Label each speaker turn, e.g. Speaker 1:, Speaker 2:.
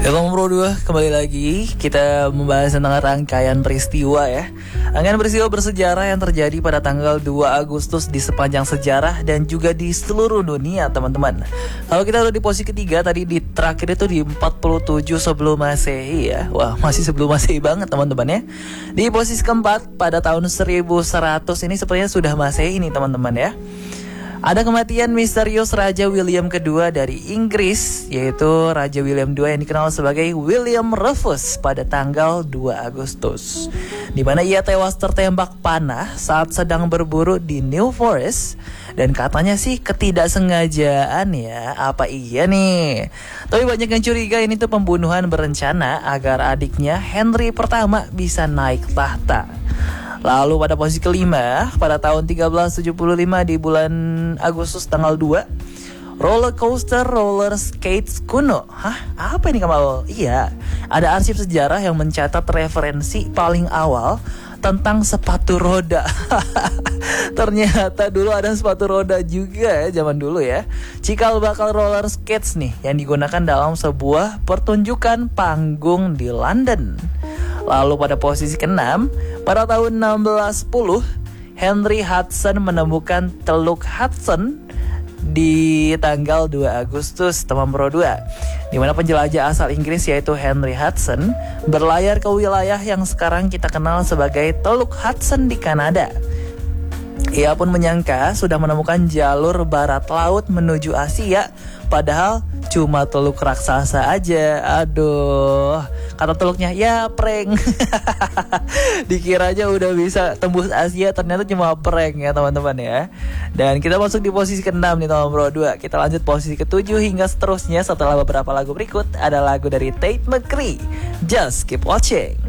Speaker 1: Teman Bro 2, kembali lagi kita membahas tentang rangkaian peristiwa ya. Rangkaian peristiwa bersejarah yang terjadi pada tanggal 2 Agustus di sepanjang sejarah dan juga di seluruh dunia, teman-teman. Kalau kita udah di posisi ketiga, tadi di terakhir itu di 47 sebelum Masehi ya. Wah, masih sebelum Masehi banget, teman-teman ya. Di posisi keempat pada tahun 1100 ini sepertinya sudah Masehi nih, teman-teman ya. Ada kematian misterius Raja William II dari Inggris, yaitu Raja William II yang dikenal sebagai William Rufus pada tanggal 2 Agustus, di mana ia tewas tertembak panah saat sedang berburu di New Forest. Dan katanya sih ketidaksengajaan ya, apa iya nih? Tapi banyak yang curiga ini tuh pembunuhan berencana agar adiknya Henry pertama bisa naik tahta. Lalu pada posisi kelima, pada tahun 1375 di bulan Agustus tanggal 2, roller coaster roller skates kuno. Hah? Apa ini Kamal? Iya, ada arsip sejarah yang mencatat referensi paling awal tentang sepatu roda. Ternyata dulu ada sepatu roda juga ya, zaman dulu ya. Cikal bakal roller skates nih yang digunakan dalam sebuah pertunjukan panggung di London. Lalu pada posisi ke-6, pada tahun 1610, Henry Hudson menemukan Teluk Hudson di tanggal 2 Agustus, teman Bro 2, di mana penjelajah asal Inggris yaitu Henry Hudson berlayar ke wilayah yang sekarang kita kenal sebagai Teluk Hudson di Kanada. Ia pun menyangka sudah menemukan jalur barat laut menuju Asia, padahal cuma teluk raksasa aja. Aduh, kata teluknya ya prank. Dikira aja udah bisa tembus Asia, ternyata cuma prank ya teman-teman ya. Dan kita masuk di posisi ke-6 nih teman Bro 2. Kita lanjut posisi ke-7 hingga seterusnya setelah beberapa lagu berikut. Ada lagu dari Tate McRae, Just Keep Watching.